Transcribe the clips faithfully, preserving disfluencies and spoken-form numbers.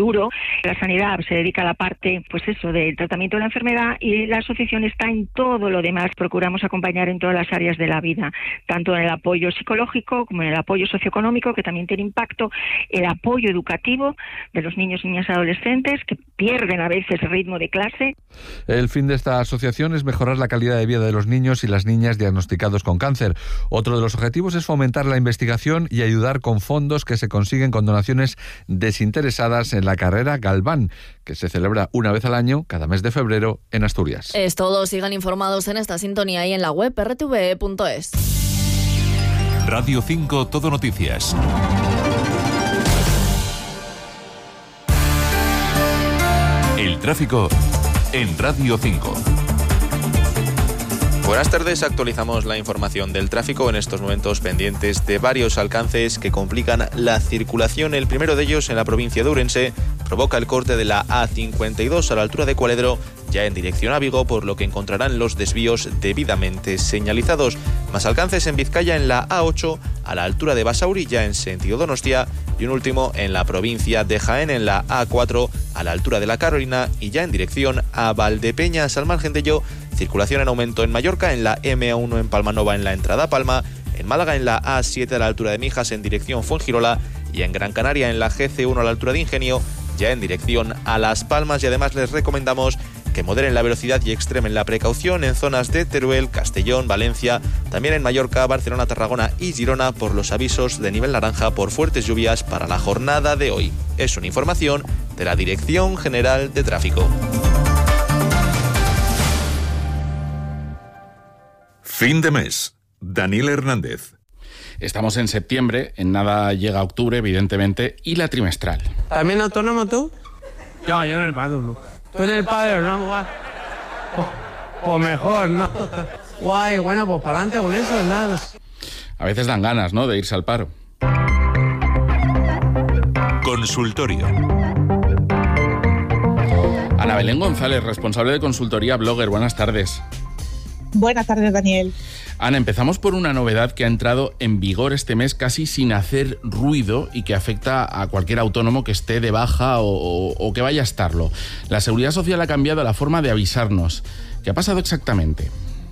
duro. La sanidad se dedica a la parte, pues eso, del tratamiento de la enfermedad, y la asociación está en todo lo demás. Procuramos acompañar en todas las áreas de la vida, tanto en el apoyo psicológico como en el apoyo socioeconómico, que también tiene impacto, el apoyo educativo de los niños, niñas y adolescentes que pierden a veces ritmo de clase. El fin de esta asociación es mejorar la calidad de vida de los niños y las niñas diagnosticados con cáncer. Otro de los objetivos es fomentar la investigación y ayudar con fondos que se consiguen con donaciones desinteresadas en la carrera Galván, que se celebra una vez al año, cada mes de febrero, en Asturias. Es todo. Sigan informados en esta sintonía y en la web erre te ve punto es. Radio cinco Todo Noticias. El tráfico en Radio cinco. Buenas tardes, actualizamos la información del tráfico en estos momentos pendientes de varios alcances que complican la circulación. El primero de ellos en la provincia de Ourense provoca el corte de la A cincuenta y dos a la altura de Cualedro, ya en dirección a Vigo, por lo que encontrarán los desvíos debidamente señalizados. Más alcances en Vizcaya en la A ocho a la altura de Basauri, ya en sentido Donostia, y un último en la provincia de Jaén en la A cuatro a la altura de la Carolina y ya en dirección a Valdepeñas. Al margen de ello, circulación en aumento en Mallorca, en la eme a uno en Palmanova en la entrada a Palma, en Málaga en la A siete a la altura de Mijas en dirección Fuengirola y en Gran Canaria en la ge ce uno a la altura de Ingenio, ya en dirección a Las Palmas. Y además les recomendamos que moderen la velocidad y extremen la precaución en zonas de Teruel, Castellón, Valencia, también en Mallorca, Barcelona, Tarragona y Girona por los avisos de nivel naranja por fuertes lluvias para la jornada de hoy. Es una información de la Dirección General de Tráfico. Fin de mes. Daniel Hernández. Estamos en septiembre, en nada llega octubre, evidentemente, y la trimestral. ¿También autónomo tú? Yo, yo en el paro, ¿no? Tú en el paro, ¿no? Guay. Pues, pues mejor, ¿no? Guay, bueno, pues para adelante con eso, nada. A veces dan ganas, ¿no?, de irse al paro. Consultorio. Ana Belén González, responsable de consultoría Blogger. Buenas tardes. Buenas tardes, Daniel. Ana, empezamos por una novedad que ha entrado en vigor este mes casi sin hacer ruido y que afecta a cualquier autónomo que esté de baja o, o, o que vaya a estarlo. La Seguridad Social ha cambiado la forma de avisarnos. ¿Qué ha pasado exactamente?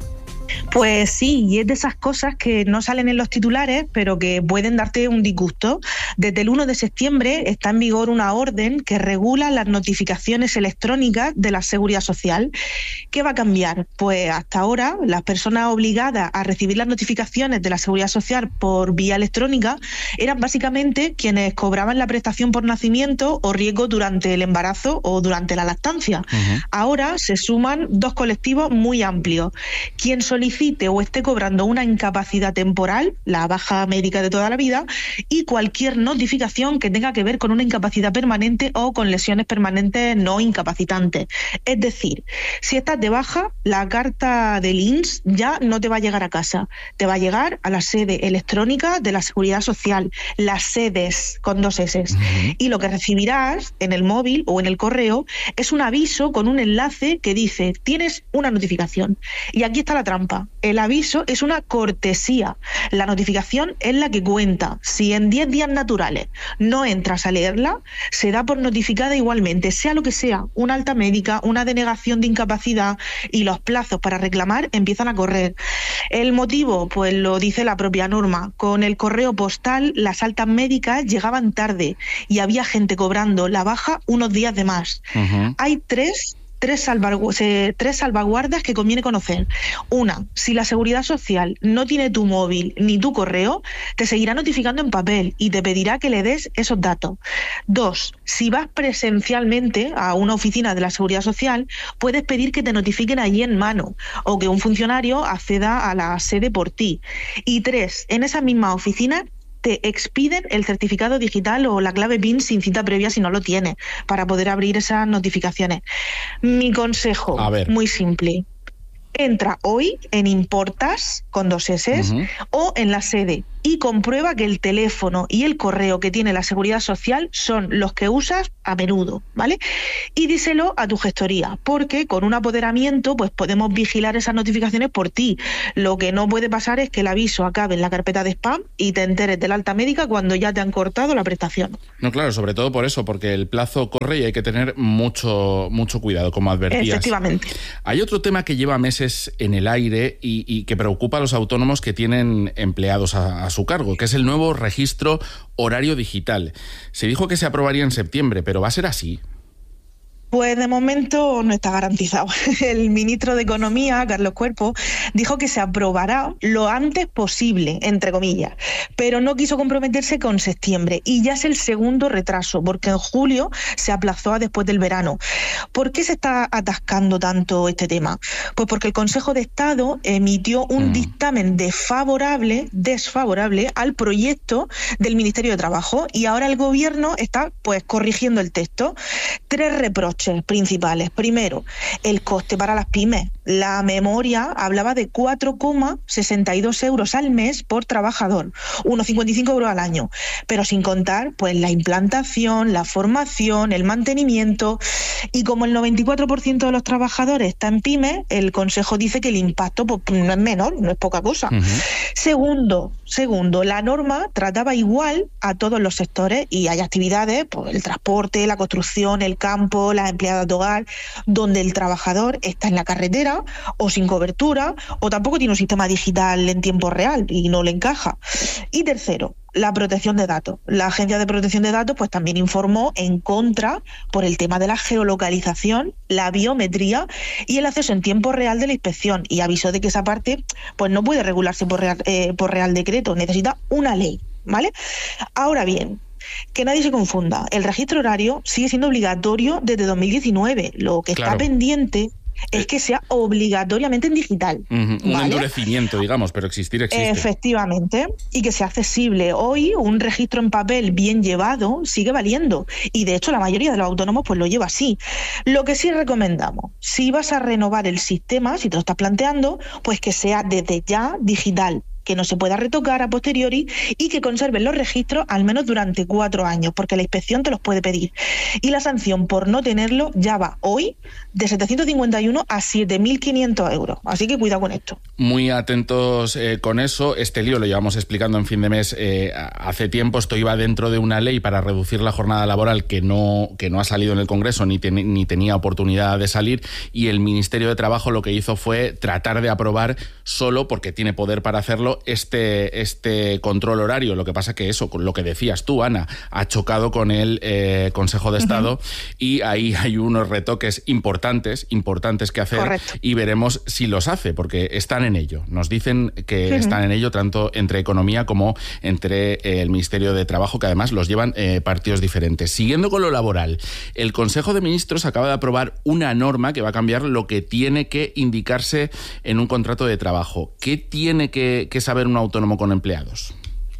Pues sí, y es de esas cosas que no salen en los titulares, pero que pueden darte un disgusto. Desde el uno de septiembre está en vigor una orden que regula las notificaciones electrónicas de la Seguridad Social. ¿Qué va a cambiar? Pues hasta ahora las personas obligadas a recibir las notificaciones de la Seguridad Social por vía electrónica eran básicamente quienes cobraban la prestación por nacimiento o riesgo durante el embarazo o durante la lactancia. Uh-huh. Ahora se suman dos colectivos muy amplios. Quien solicite o esté cobrando una incapacidad temporal, la baja médica de toda la vida, y cualquier notificación que tenga que ver con una incapacidad permanente o con lesiones permanentes no incapacitantes. Es decir, si estás de baja, la carta del I N S ya no te va a llegar a casa, te va a llegar a la sede electrónica de la Seguridad Social, las sedes con dos S. Uh-huh. Y lo que recibirás en el móvil o en el correo es un aviso con un enlace que dice: tienes una notificación. Y aquí está la trampa. El aviso es una cortesía. La notificación es la que cuenta. Si en diez días naturales no entras a leerla, se da por notificada igualmente, sea lo que sea, una alta médica, una denegación de incapacidad, y los plazos para reclamar empiezan a correr. El motivo, pues lo dice la propia norma. Con el correo postal, las altas médicas llegaban tarde y había gente cobrando la baja unos días de más. Uh-huh. Hay tres Tres, salvagu- eh, tres salvaguardas que conviene conocer. Una, si la Seguridad Social no tiene tu móvil ni tu correo, te seguirá notificando en papel y te pedirá que le des esos datos. Dos, si vas presencialmente a una oficina de la Seguridad Social, puedes pedir que te notifiquen allí en mano o que un funcionario acceda a la sede por ti. Y tres, en esa misma oficina te expiden el certificado digital o la clave P I N sin cita previa si no lo tienes, para poder abrir esas notificaciones. Mi consejo, muy simple: entra hoy en Importas, con dos S, uh-huh. o en la sede, y comprueba que el teléfono y el correo que tiene la Seguridad Social son los que usas a menudo, ¿vale? Y díselo a tu gestoría, porque con un apoderamiento pues podemos vigilar esas notificaciones por ti. Lo que no puede pasar es que el aviso acabe en la carpeta de spam y te enteres del alta médica cuando ya te han cortado la prestación. No, claro, sobre todo por eso, porque el plazo corre y hay que tener mucho, mucho cuidado, como advertías. Efectivamente. Hay otro tema que lleva meses en el aire y, y que preocupa a los autónomos que tienen empleados a, a su cargo, que es el nuevo registro horario digital. Se dijo que se aprobaría en septiembre, pero ¿va a ser así? Pues de momento no está garantizado. El ministro de Economía, Carlos Cuerpo, dijo que se aprobará lo antes posible, entre comillas, pero no quiso comprometerse con septiembre y ya es el segundo retraso, porque en julio se aplazó a después del verano. ¿Por qué se está atascando tanto este tema? Pues porque el Consejo de Estado emitió un mm. dictamen desfavorable, desfavorable al proyecto del Ministerio de Trabajo y ahora el Gobierno está pues corrigiendo el texto. Tres reproches principales. Primero, el coste para las pymes. La memoria hablaba de cuatro coma sesenta y dos euros al mes por trabajador, uno coma cincuenta y cinco euros al año, pero sin contar pues la implantación, la formación, el mantenimiento, y como el noventa y cuatro por ciento de los trabajadores está en pymes, el Consejo dice que el impacto pues, no es menor, no es poca cosa. Uh-huh. Segundo, segundo, la norma trataba igual a todos los sectores y hay actividades, pues el transporte, la construcción, el campo, las empleadas de hogar, donde el trabajador está en la carretera o sin cobertura o tampoco tiene un sistema digital en tiempo real y no le encaja. Y tercero, la protección de datos. La Agencia de Protección de Datos pues también informó en contra por el tema de la geolocalización, la biometría y el acceso en tiempo real de la inspección y avisó de que esa parte pues no puede regularse por real, eh, por real decreto, necesita una ley, ¿vale? Ahora bien, que nadie se confunda, el registro horario sigue siendo obligatorio desde dos mil diecinueve, lo que claro. está pendiente es que sea obligatoriamente en digital. Uh-huh. Un ¿vale? endurecimiento, digamos, pero existir existe. Efectivamente, y que sea accesible. Hoy un registro en papel bien llevado sigue valiendo y de hecho la mayoría de los autónomos pues lo lleva así. Lo que sí recomendamos, si vas a renovar el sistema, si te lo estás planteando, pues que sea desde ya digital, que no se pueda retocar a posteriori y que conserven los registros al menos durante cuatro años, porque la inspección te los puede pedir. Y la sanción por no tenerlo ya va hoy de setecientos cincuenta y uno a siete mil quinientos euros. Así que cuidado con esto. Muy atentos eh, con eso. Este lío lo llevamos explicando en Fin de Mes eh, hace tiempo. Esto iba dentro de una ley para reducir la jornada laboral que no, que no ha salido en el Congreso ni, ten, ni tenía oportunidad de salir, y el Ministerio de Trabajo lo que hizo fue tratar de aprobar solo, porque tiene poder para hacerlo, Este, este control horario. Lo que pasa que eso, con lo que decías tú, Ana, ha chocado con el eh, Consejo de Estado uh-huh. y ahí hay unos retoques importantes, importantes que hacer. Correcto. Y veremos si los hace, porque están en ello. Nos dicen que uh-huh. están en ello tanto entre Economía como entre eh, el Ministerio de Trabajo, que además los llevan eh, partidos diferentes. Siguiendo con lo laboral, el Consejo de Ministros acaba de aprobar una norma que va a cambiar lo que tiene que indicarse en un contrato de trabajo. ¿Qué tiene que, que saber un autónomo con empleados?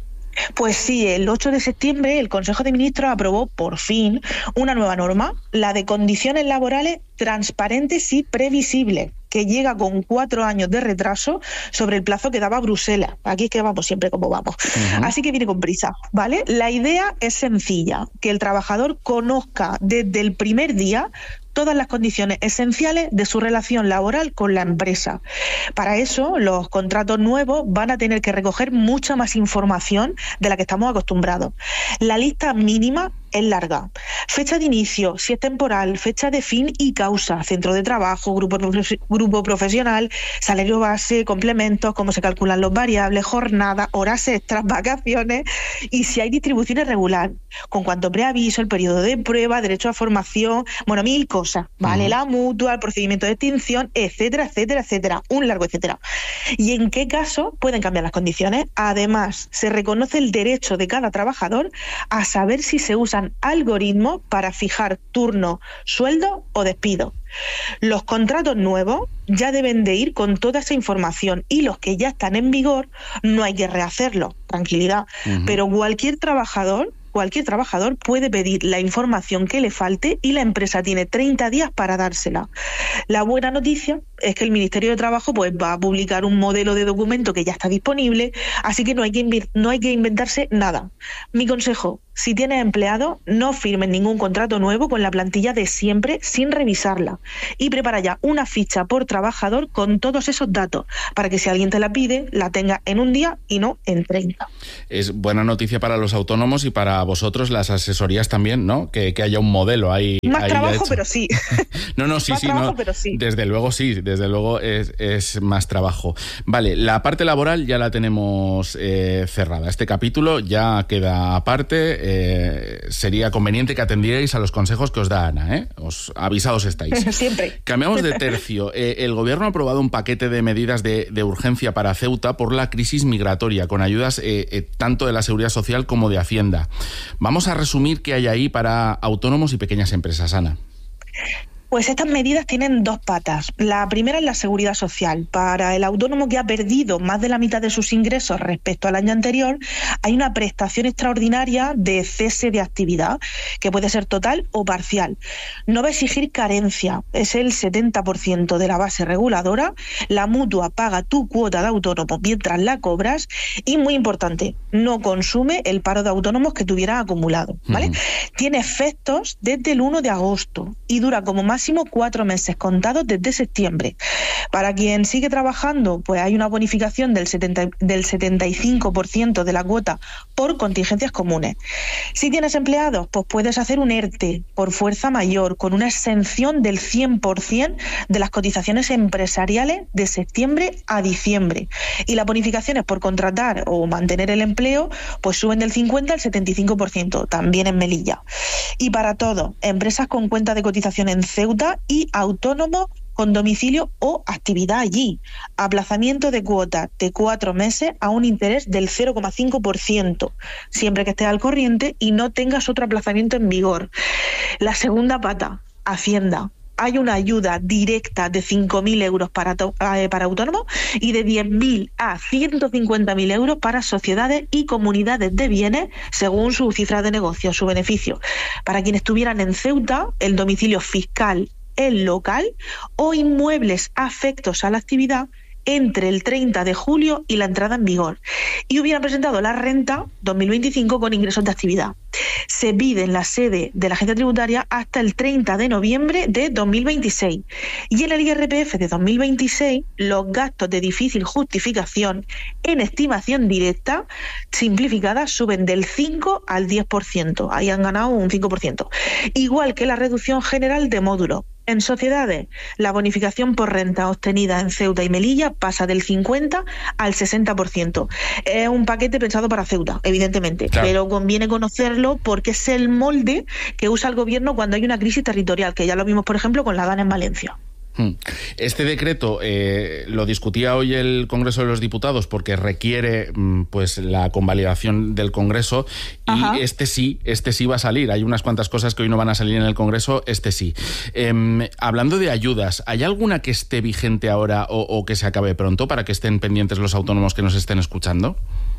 Pues sí, el ocho de septiembre el Consejo de Ministros aprobó por fin una nueva norma, la de condiciones laborales transparentes y previsibles, que llega con cuatro años de retraso sobre el plazo que daba Bruselas. Aquí es que vamos siempre como vamos. Uh-huh. Así que viene con prisa, ¿vale? La idea es sencilla, que el trabajador conozca desde el primer día todas las condiciones esenciales de su relación laboral con la empresa. Para eso, los contratos nuevos van a tener que recoger mucha más información de la que estamos acostumbrados. La lista mínima es larga. Fecha de inicio, si es temporal, fecha de fin y causa, centro de trabajo, grupo, grupo profesional, salario base, complementos, cómo se calculan los variables, jornada, horas extras, vacaciones y si hay distribución irregular, con cuánto preaviso, el periodo de prueba, derecho a formación, bueno, mil cosas, ¿vale? Uh-huh. La mutua, el procedimiento de extinción, etcétera, etcétera, etcétera, un largo etcétera. ¿Y en qué caso pueden cambiar las condiciones? Además, se reconoce el derecho de cada trabajador a saber si se usan algoritmos para fijar turno, sueldo o despido. Los contratos nuevos ya deben de ir con toda esa información y los que ya están en vigor no hay que rehacerlo, tranquilidad. Uh-huh. Pero cualquier trabajador Cualquier trabajador puede pedir la información que le falte y la empresa tiene treinta días para dársela. La buena noticia es que el Ministerio de Trabajo pues va a publicar un modelo de documento que ya está disponible, así que no hay que, no hay que inventarse nada. Mi consejo: si tienes empleado, no firmes ningún contrato nuevo con la plantilla de siempre sin revisarla, y prepara ya una ficha por trabajador con todos esos datos para que si alguien te la pide, la tenga en un día y no en treinta. Es buena noticia para los autónomos y para vosotros, las asesorías también, ¿no? Que, que haya un modelo ahí. Más ahí trabajo, pero sí. No, no, sí, más sí, trabajo, no. pero sí. Desde luego sí, desde luego es, es más trabajo. Vale, la parte laboral ya la tenemos eh, cerrada. Este capítulo ya queda aparte. Eh, sería conveniente que atendierais a los consejos que os da Ana, ¿eh? Os avisados estáis. Siempre. Cambiamos de tercio. Eh, el Gobierno ha aprobado un paquete de medidas de, de urgencia para Ceuta por la crisis migratoria, con ayudas eh, eh, tanto de la Seguridad Social como de Hacienda. Vamos a resumir qué hay ahí para autónomos y pequeñas empresas, Ana. Pues estas medidas tienen dos patas. La primera es la seguridad social. Para el autónomo que ha perdido más de la mitad de sus ingresos respecto al año anterior, hay una prestación extraordinaria de cese de actividad, que puede ser total o parcial. No va a exigir carencia, es el setenta por ciento de la base reguladora. La mutua paga tu cuota de autónomo mientras la cobras y, muy importante, no consume el paro de autónomos que tuviera acumulado, ¿vale? Uh-huh. Tiene efectos desde el uno de agosto y dura como máximo cuatro meses contados desde septiembre. Para quien sigue trabajando, pues hay una bonificación del, setenta, del setenta y cinco por ciento de la cuota por contingencias comunes. Si tienes empleados, pues puedes hacer un ERTE por fuerza mayor con una exención del cien por ciento de las cotizaciones empresariales de septiembre a diciembre. Y las bonificaciones por contratar o mantener el empleo, pues suben del cincuenta al setenta y cinco por ciento, también en Melilla. Y para todo, empresas con cuenta de cotización en Ceuta y autónomos con domicilio o actividad allí. Aplazamiento de cuotas de cuatro meses a un interés del cero coma cinco por ciento, siempre que estés al corriente y no tengas otro aplazamiento en vigor. La segunda pata, Hacienda. Hay una ayuda directa de cinco mil euros para, eh, para autónomos y de diez mil a ciento cincuenta mil euros para sociedades y comunidades de bienes según su cifra de negocio, su beneficio. Para quienes estuvieran en Ceuta, el domicilio fiscal, el local o inmuebles afectos a la actividad entre el treinta de julio y la entrada en vigor, y hubieran presentado la renta dos mil veinticinco con ingresos de actividad. Se pide en la sede de la agencia tributaria hasta el treinta de noviembre de dos mil veintiséis, y en el I R P F de dos mil veintiséis los gastos de difícil justificación en estimación directa simplificada suben del cinco al diez por ciento, ahí han ganado un cinco por ciento, igual que la reducción general de módulos. En sociedades, la bonificación por renta obtenida en Ceuta y Melilla pasa del cincuenta al sesenta por ciento. Es un paquete pensado para Ceuta, evidentemente, claro, pero conviene conocerlo porque es el molde que usa el gobierno cuando hay una crisis territorial, que ya lo vimos, por ejemplo, con la DANA en Valencia. Este decreto eh, lo discutía hoy el Congreso de los Diputados porque requiere pues la convalidación del Congreso y Ajá. este sí, este sí va a salir. Hay unas cuantas cosas que hoy no van a salir en el Congreso, este sí. Eh, hablando de ayudas, ¿hay alguna que esté vigente ahora o, o que se acabe pronto para que estén pendientes los autónomos que nos estén escuchando?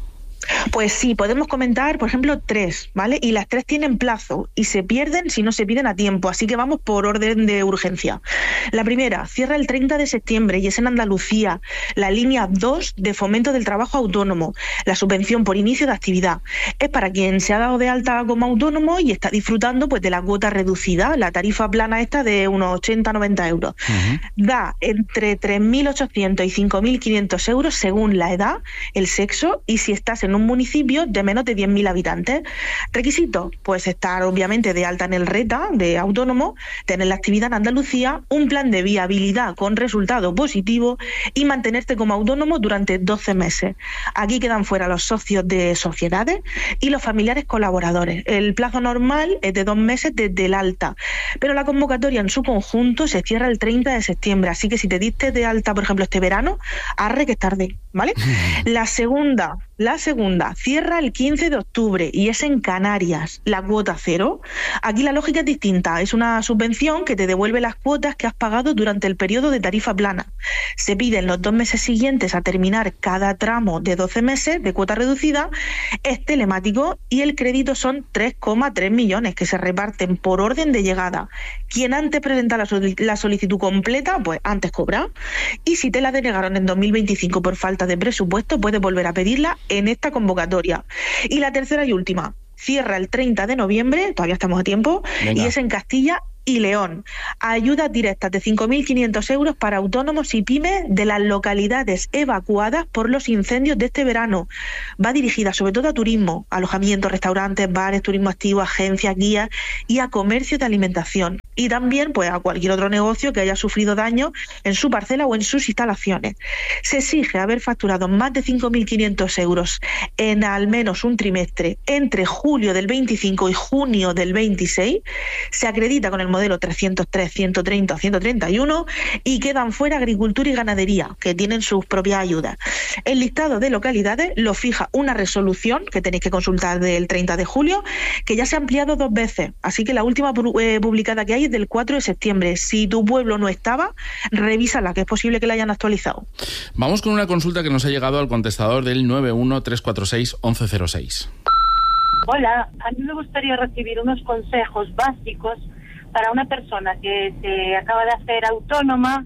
Pues sí, podemos comentar, por ejemplo, tres, ¿vale? Y las tres tienen plazo y se pierden si no se piden a tiempo, así que vamos por orden de urgencia. La primera, cierra el treinta de septiembre y es en Andalucía, la línea dos de fomento del trabajo autónomo, la subvención por inicio de actividad. Es para quien se ha dado de alta como autónomo y está disfrutando pues de la cuota reducida, la tarifa plana esta de unos ochenta a noventa euros. Uh-huh. Da entre tres mil ochocientos y cinco mil quinientos euros según la edad, el sexo y si estás en un municipio de menos de diez mil habitantes. Requisitos, pues estar obviamente de alta en el RETA de autónomo, tener la actividad en Andalucía, un plan de viabilidad con resultado positivo y mantenerte como autónomo durante doce meses. Aquí quedan fuera los socios de sociedades y los familiares colaboradores. El plazo normal es de dos meses desde el alta, pero la convocatoria en su conjunto se cierra el treinta de septiembre, así que si te diste de alta, por ejemplo, este verano, arre que es tarde, ¿vale? La segunda La segunda cierra el quince de octubre y es en Canarias, la cuota cero. Aquí la lógica es distinta, es una subvención que te devuelve las cuotas que has pagado durante el periodo de tarifa plana. Se piden los dos meses siguientes a terminar cada tramo de doce meses de cuota reducida, es telemático y el crédito son tres coma tres millones que se reparten por orden de llegada. Quien antes presenta la, sol- la solicitud completa, pues antes cobra. Y si te la denegaron en dos mil veinticinco por falta de presupuesto, puedes volver a pedirla en esta convocatoria. Y la tercera y última, cierra el treinta de noviembre, todavía estamos a tiempo, Venga. Y es en Castilla y León. Ayudas directas de cinco mil quinientos euros para autónomos y pymes de las localidades evacuadas por los incendios de este verano. Va dirigida sobre todo a turismo, alojamientos, restaurantes, bares, turismo activo, agencias, guías y a comercio de alimentación. Y también pues a cualquier otro negocio que haya sufrido daño en su parcela o en sus instalaciones. Se exige haber facturado más de cinco mil quinientos euros en al menos un trimestre entre julio del veinticinco y junio del veintiséis. Se acredita con el modelo trescientos tres, ciento treinta o ciento treinta y uno y quedan fuera agricultura y ganadería, que tienen sus propias ayudas. El listado de localidades lo fija una resolución que tenéis que consultar del treinta de julio, que ya se ha ampliado dos veces, así que la última eh, publicada que hay es del cuatro de septiembre. Si tu pueblo no estaba, revísala, que es posible que la hayan actualizado. Vamos con una consulta que nos ha llegado al contestador del nueve uno tres cuatro seis once cero seis. Hola, a mí me gustaría recibir unos consejos básicos para una persona que se acaba de hacer autónoma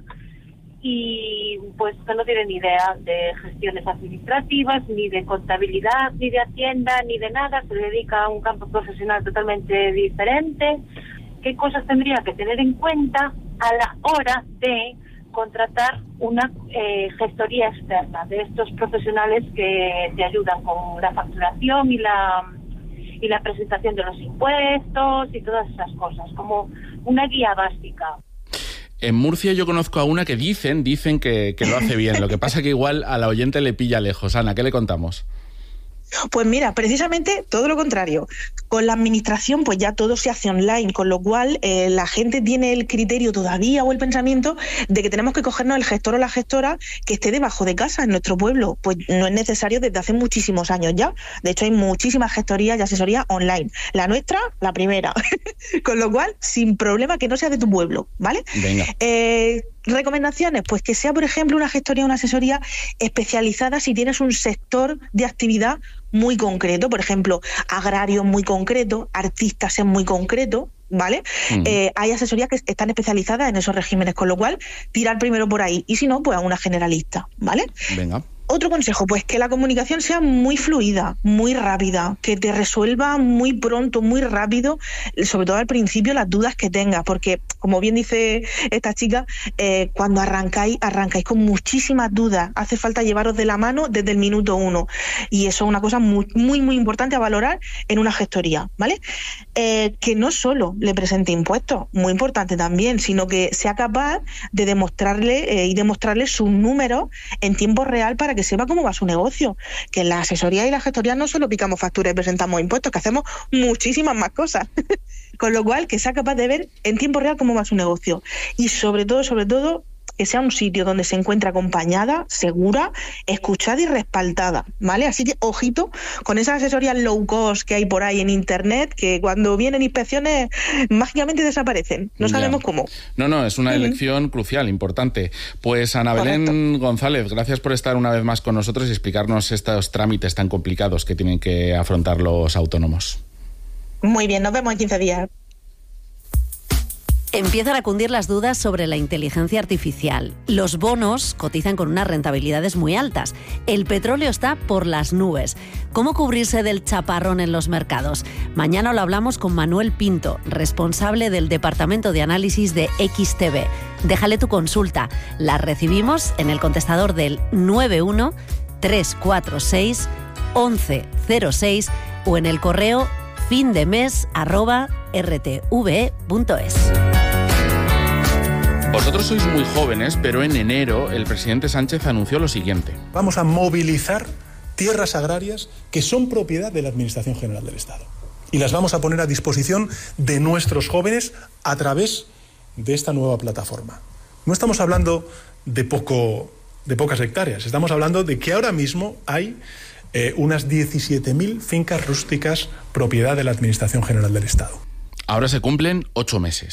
y pues que no tiene ni idea de gestiones administrativas, ni de contabilidad, ni de hacienda, ni de nada, se dedica a un campo profesional totalmente diferente. ¿Qué cosas tendría que tener en cuenta a la hora de contratar una eh, gestoría externa de estos profesionales que te ayudan con la facturación y la y la presentación de los impuestos y todas esas cosas, como una guía básica? En Murcia yo conozco a una que dicen, dicen que, que lo hace bien. Lo que pasa que igual a la oyente le pilla lejos. Ana, ¿qué le contamos? Pues mira, precisamente todo lo contrario. Con la administración pues ya todo se hace online, con lo cual eh, la gente tiene el criterio todavía o el pensamiento de que tenemos que cogernos el gestor o la gestora que esté debajo de casa en nuestro pueblo. Pues no es necesario desde hace muchísimos años ya. De hecho hay muchísimas gestorías y asesorías online. La nuestra, la primera. Con lo cual, sin problema que no sea de tu pueblo, ¿vale? Venga. Eh, Recomendaciones, pues que sea, por ejemplo, una gestoría o una asesoría especializada si tienes un sector de actividad muy concreto, por ejemplo, agrario muy concreto, artistas en muy concreto, ¿vale? Uh-huh. Eh, hay asesorías que están especializadas en esos regímenes, con lo cual tirar primero por ahí y si no, pues a una generalista, ¿vale? Venga. Otro consejo, pues que la comunicación sea muy fluida, muy rápida, que te resuelva muy pronto, muy rápido, sobre todo al principio las dudas que tengas, porque como bien dice esta chica, eh, cuando arrancáis, arrancáis con muchísimas dudas, hace falta llevaros de la mano desde el minuto uno y eso es una cosa muy, muy, muy importante a valorar en una gestoría, ¿vale? Eh, que no solo le presente impuestos, muy importante también, sino que sea capaz de demostrarle eh, y demostrarle sus números en tiempo real para que sepa cómo va su negocio, que en la asesoría y la gestoría no solo picamos facturas y presentamos impuestos, que hacemos muchísimas más cosas. Con lo cual, que sea capaz de ver en tiempo real cómo va su negocio. Y sobre todo, sobre todo, que sea un sitio donde se encuentre acompañada, segura, escuchada y respaldada, ¿vale? Así que, ojito, con esas asesorías low cost que hay por ahí en internet, que cuando vienen inspecciones mágicamente desaparecen. No sabemos ya. cómo. No, no, es una uh-huh. elección crucial, importante. Pues Ana Belén Correcto. González, gracias por estar una vez más con nosotros y explicarnos estos trámites tan complicados que tienen que afrontar los autónomos. Muy bien, nos vemos en quince días. Empiezan a cundir las dudas sobre la inteligencia artificial. Los bonos cotizan con unas rentabilidades muy altas. El petróleo está por las nubes. ¿Cómo cubrirse del chaparrón en los mercados? Mañana lo hablamos con Manuel Pinto, responsable del Departamento de Análisis de X T V. Déjale tu consulta. La recibimos en el contestador del nueve uno tres cuatro seis once cero seis o en el correo findemes arroba r t v e punto es. Vosotros sois muy jóvenes, pero en enero el presidente Sánchez anunció lo siguiente. Vamos a movilizar tierras agrarias que son propiedad de la Administración General del Estado. Y las vamos a poner a disposición de nuestros jóvenes a través de esta nueva plataforma. No estamos hablando de, poco, de pocas hectáreas, estamos hablando de que ahora mismo hay eh, unas diecisiete mil fincas rústicas propiedad de la Administración General del Estado. Ahora se cumplen ocho meses.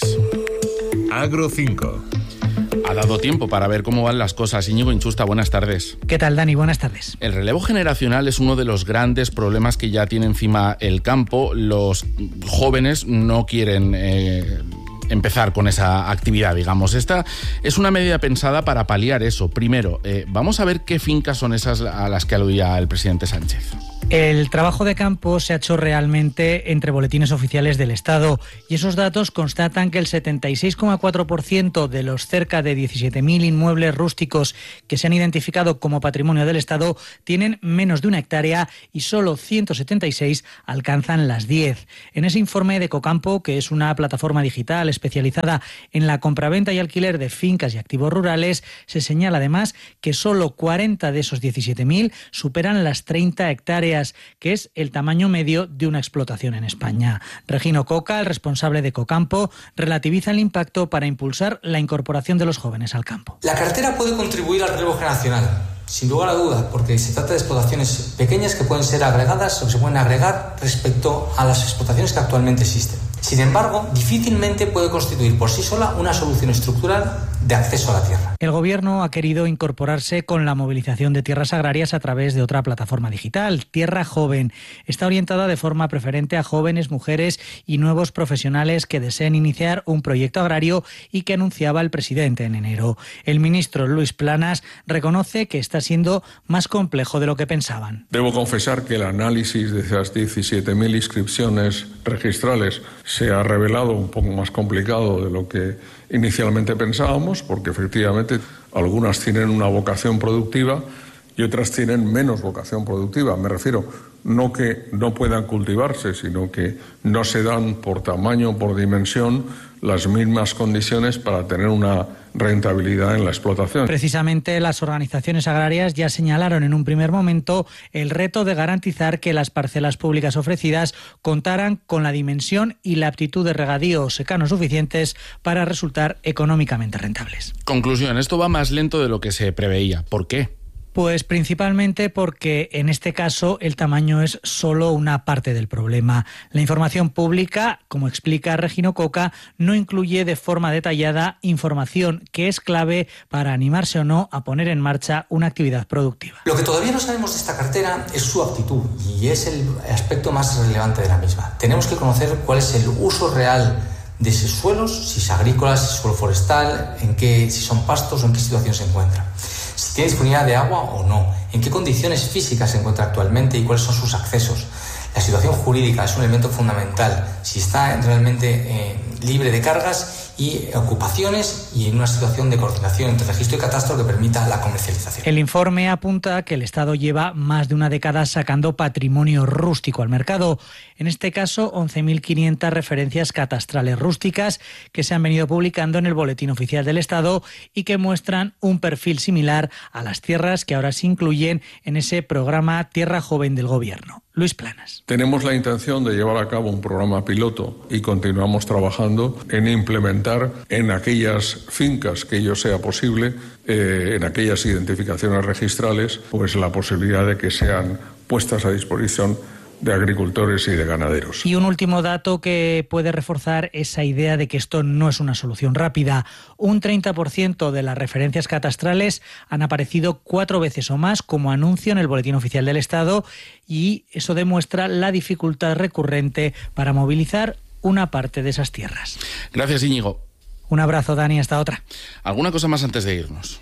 Agro cinco. Ha dado tiempo para ver cómo van las cosas. Íñigo Inchusta, buenas tardes. ¿Qué tal, Dani? Buenas tardes. El relevo generacional es uno de los grandes problemas que ya tiene encima el campo. Los jóvenes no quieren eh, empezar con esa actividad, digamos. Esta es una medida pensada para paliar eso. Primero, eh, vamos a ver qué fincas son esas a las que aludía el presidente Sánchez. El trabajo de campo se ha hecho realmente entre boletines oficiales del Estado y esos datos constatan que el setenta y seis coma cuatro por ciento de los cerca de diecisiete mil inmuebles rústicos que se han identificado como patrimonio del Estado tienen menos de una hectárea y solo ciento setenta y seis alcanzan las diez. En ese informe de Ecocampo, que es una plataforma digital especializada en la compraventa y alquiler de fincas y activos rurales, se señala además que solo cuarenta de esos diecisiete mil superan las treinta hectáreas, que es el tamaño medio de una explotación en España. Regino Coca, el responsable de Ecocampo, relativiza el impacto para impulsar la incorporación de los jóvenes al campo. La cartera puede contribuir al relevo generacional, sin lugar a duda, porque se trata de explotaciones pequeñas que pueden ser agregadas o que se pueden agregar respecto a las explotaciones que actualmente existen. Sin embargo, difícilmente puede constituir por sí sola una solución estructural de acceso a la tierra. El Gobierno ha querido incorporarse con la movilización de tierras agrarias a través de otra plataforma digital, Tierra Joven. Está orientada de forma preferente a jóvenes, mujeres y nuevos profesionales que deseen iniciar un proyecto agrario y que anunciaba el presidente en enero. El ministro Luis Planas reconoce que está siendo más complejo de lo que pensaban. Debo confesar que el análisis de esas diecisiete mil inscripciones registrales se ha revelado un poco más complicado de lo que inicialmente pensábamos, porque efectivamente algunas tienen una vocación productiva y otras tienen menos vocación productiva. Me refiero, no que no puedan cultivarse, sino que no se dan por tamaño, por dimensión, las mismas condiciones para tener una rentabilidad en la explotación. Precisamente las organizaciones agrarias ya señalaron en un primer momento el reto de garantizar que las parcelas públicas ofrecidas contaran con la dimensión y la aptitud de regadío o secano suficientes para resultar económicamente rentables. Conclusión, esto va más lento de lo que se preveía. ¿Por qué? Pues principalmente porque en este caso el tamaño es solo una parte del problema. La información pública, como explica Regino Coca, no incluye de forma detallada información que es clave para animarse o no a poner en marcha una actividad productiva. Lo que todavía no sabemos de esta cartera es su aptitud y es el aspecto más relevante de la misma. Tenemos que conocer cuál es el uso real de esos suelos, si es agrícola, si es suelo forestal, en qué, si son pastos o en qué situación se encuentra. Si tiene disponibilidad de agua o no, en qué condiciones físicas se encuentra actualmente y cuáles son sus accesos. La situación jurídica es un elemento fundamental, si está realmente eh, libre de cargas y ocupaciones y en una situación de coordinación entre registro y catastro que permita la comercialización. El informe apunta que el Estado lleva más de una década sacando patrimonio rústico al mercado. En este caso, once mil quinientas referencias catastrales rústicas que se han venido publicando en el Boletín Oficial del Estado y que muestran un perfil similar a las tierras que ahora se incluyen en ese programa Tierra Joven del Gobierno. Luis Planas. Tenemos la intención de llevar a cabo un programa piloto y continuamos trabajando en implementar en aquellas fincas que ello sea posible, eh, en aquellas identificaciones registrales, pues la posibilidad de que sean puestas a disposición de agricultores y de ganaderos. Y un último dato que puede reforzar esa idea de que esto no es una solución rápida. Un treinta por ciento de las referencias catastrales han aparecido cuatro veces o más como anuncio en el Boletín Oficial del Estado y eso demuestra la dificultad recurrente para movilizar una parte de esas tierras. Gracias, Íñigo. Un abrazo, Dani, hasta otra. ¿Alguna cosa más antes de irnos?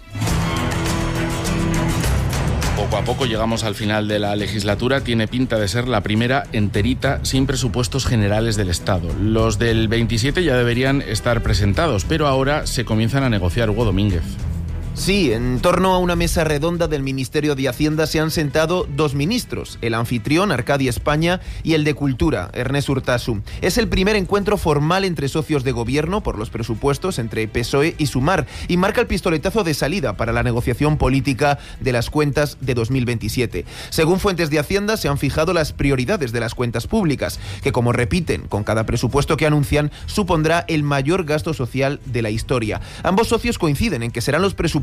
Poco a poco llegamos al final de la legislatura. Tiene pinta de ser la primera enterita sin presupuestos generales del Estado. Los del veintisiete ya deberían estar presentados, pero ahora se comienzan a negociar. Hugo Domínguez. Sí, en torno a una mesa redonda del Ministerio de Hacienda se han sentado dos ministros, el anfitrión, Arcadi España, y el de Cultura, Ernest Urtasun. Es el primer encuentro formal entre socios de gobierno por los presupuestos entre P S O E y Sumar y marca el pistoletazo de salida para la negociación política de las cuentas de dos mil veintisiete. Según fuentes de Hacienda, se han fijado las prioridades de las cuentas públicas, que como repiten con cada presupuesto que anuncian, supondrá el mayor gasto social de la historia. Ambos socios coinciden en que serán los presupuestos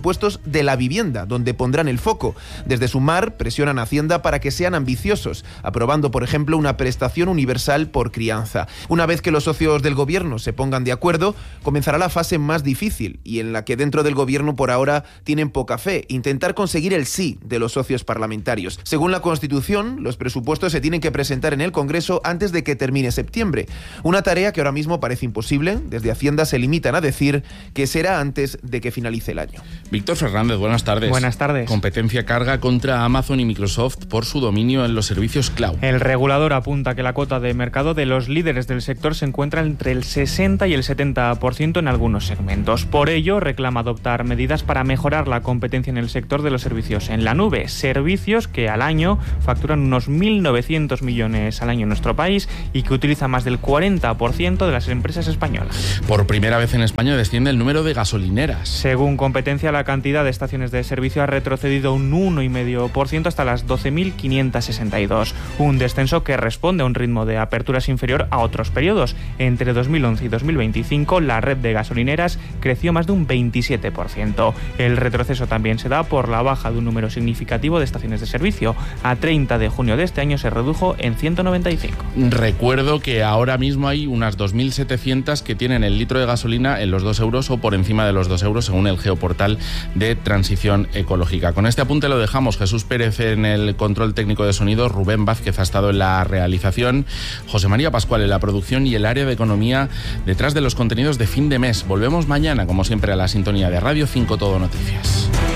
presupuestos de la vivienda, donde pondrán el foco. Desde Sumar presionan a Hacienda para que sean ambiciosos, aprobando, por ejemplo, una prestación universal por crianza. Una vez que los socios del gobierno se pongan de acuerdo, comenzará la fase más difícil y en la que dentro del gobierno por ahora tienen poca fe, intentar conseguir el sí de los socios parlamentarios. Según la Constitución, los presupuestos se tienen que presentar en el Congreso antes de que termine septiembre. Una tarea que ahora mismo parece imposible. Desde Hacienda se limitan a decir que será antes de que finalice el año. Víctor Fernández, buenas tardes. Buenas tardes. Competencia carga contra Amazon y Microsoft por su dominio en los servicios cloud. El regulador apunta que la cuota de mercado de los líderes del sector se encuentra entre el sesenta y el setenta por ciento en algunos segmentos. Por ello, reclama adoptar medidas para mejorar la competencia en el sector de los servicios en la nube. Servicios que al año facturan unos mil novecientos millones al año en nuestro país y que utiliza más del cuarenta por ciento de las empresas españolas. Por primera vez en España desciende el número de gasolineras. Según Competencia, la cantidad de estaciones de servicio ha retrocedido un uno coma cinco por ciento hasta las doce mil quinientas sesenta y dos. Un descenso que responde a un ritmo de aperturas inferior a otros periodos. Entre dos mil once y dos mil veinticinco, la red de gasolineras creció más de un veintisiete por ciento. El retroceso también se da por la baja de un número significativo de estaciones de servicio. A treinta de junio de este año se redujo en ciento noventa y cinco. Recuerdo que ahora mismo hay unas dos mil setecientas que tienen el litro de gasolina en los dos euros o por encima de los dos euros según el geoportal de Transición Ecológica. Con este apunte lo dejamos. Jesús Pérez en el control técnico de sonido, Rubén Vázquez ha estado en la realización, José María Pascual en la producción y el área de economía detrás de los contenidos de fin de mes. Volvemos mañana, como siempre, a la sintonía de Radio cinco Todo Noticias.